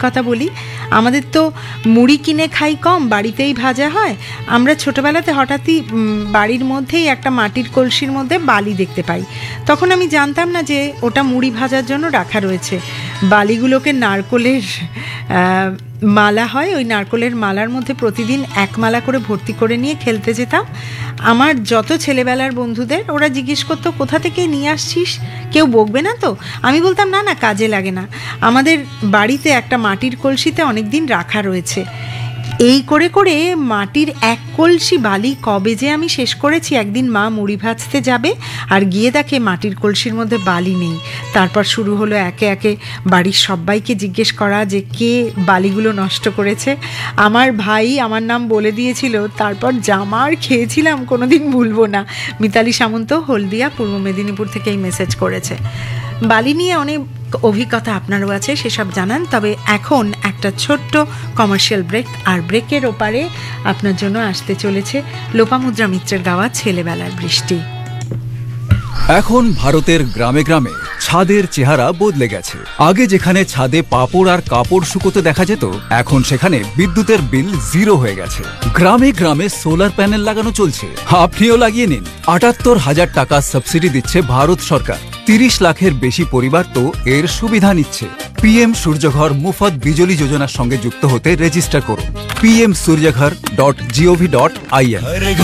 অভিজ্ঞতা বলি। আমাদের তো মুড়ি কিনে খাই কম, বাড়িতেই ভাজা হয়। আমরা ছোটোবেলাতে হঠাৎই বাড়ির মধ্যেই একটা মাটির কলসির মধ্যে বালি দেখতে পাই। তখন আমি জানতাম না যে ওটা মুড়ি ভাজার জন্য রাখা রয়েছে। বালিগুলোকে নারকোলের মালা হয়, ওই নারকোলের মালার মধ্যে প্রতিদিন এক মালা করে ভর্তি করে নিয়ে খেলতে যেতাম। আমার যত ছেলেবেলার বন্ধুদের, ওরা জিজ্ঞেস করতো কোথা থেকে নিয়ে আসছিস, কেউ বকবে না তো? আমি বলতাম না না, কাজে লাগে না, আমাদের বাড়িতে একটা মাটির কলসিতে অনেক দিন রাখা রয়েছে। এই করে করে মাটির এক কলসি বালি কবে যে আমি শেষ করেছি। একদিন মা মুড়ি ভাজতে যাবে আর গিয়ে দেখে মাটির কলসির মধ্যে বালি নেই। তারপর শুরু হলো একে একে বাড়ির সবাইকে জিজ্ঞেস করা যে কে বালিগুলো নষ্ট করেছে। আমার ভাই আমার নাম বলে দিয়েছিল, তারপর জামার খেয়েছিলাম কোনোদিন ভুলবো না। মিতালি সামন্ত, হলদিয়া, পূর্ব মেদিনীপুর থেকে এই মেসেজ করেছে। বালি নিয়ে অনেক অভিজ্ঞতা আপনারও আছে, সেসব জানান। তবে এখন একটা ছোট্ট কমার্শিয়াল ব্রেক, আর ব্রেকের ওপারে আপনার জন্য আসতে চলেছে লোপামুদ্রা মিত্রের গাওয়া ছেলেবেলার বৃষ্টি। এখন ভারতের গ্রামে গ্রামে ছাদের চেহারা বদলে গেছে। আগে যেখানে ছাদে পাপড় আর কাপড় শুকোতে দেখা যেত, এখন সেখানে বিদ্যুতের বিল 0 হয়ে গেছে। গ্রামে গ্রামে সোলার প্যানেল লাগানো চলছে, আপনিও লাগিয়ে নিন। ৭৮,০০০ টাকা সাবসিডি দিচ্ছে ভারত সরকার। ৩০ লাখের বেশি পরিবার তো এর সুবিধা নিচ্ছে। PM সূর্যঘর মুফত বিজলি যোজনার সঙ্গে যুক্ত হতে রেজিস্টার করুন pmsuryaghar.gov.in।